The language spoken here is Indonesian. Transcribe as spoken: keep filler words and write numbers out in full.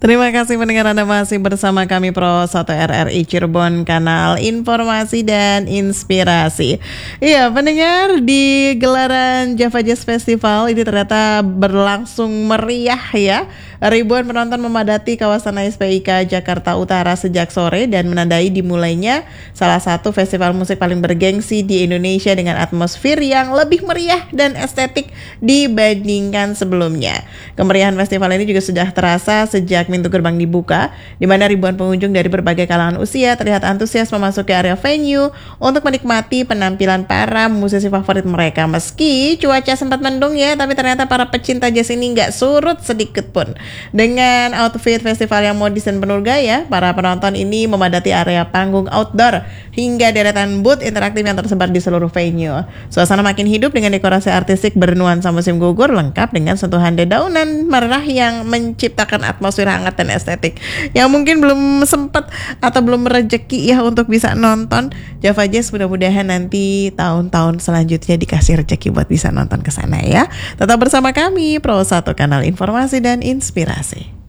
Terima kasih pendengar, Anda masih bersama kami Pro satu R R I Cirebon, kanal informasi dan inspirasi. Iya pendengar, di gelaran Java Jazz Festival ini ternyata berlangsung meriah ya. Ribuan penonton memadati kawasan A S P I K Jakarta Utara sejak sore dan menandai dimulainya salah satu festival musik paling bergengsi di Indonesia dengan atmosfer yang lebih meriah dan estetik dibandingkan sebelumnya. Kemeriahan festival ini juga sudah terasa sejak pintu gerbang dibuka, di mana ribuan pengunjung dari berbagai kalangan usia terlihat antusias memasuki area venue untuk menikmati penampilan para musisi favorit mereka. Meski cuaca sempat mendung ya, tapi ternyata para pecinta jazz ini nggak surut sedikit pun. Dengan outfit festival yang modis dan penuh gaya, para penonton ini memadati area panggung outdoor hingga deretan booth interaktif yang tersebar di seluruh venue. Suasana makin hidup dengan dekorasi artistik bernuansa musim gugur, lengkap dengan sentuhan dedaunan merah yang menciptakan atmosfer hangat dan estetik. Yang mungkin belum sempat atau belum rezeki ya untuk bisa nonton Java Jazz, mudah-mudahan nanti tahun-tahun selanjutnya dikasih rezeki buat bisa nonton ke sana ya. Tetap bersama kami Pro satu, kanal informasi dan inspirasi.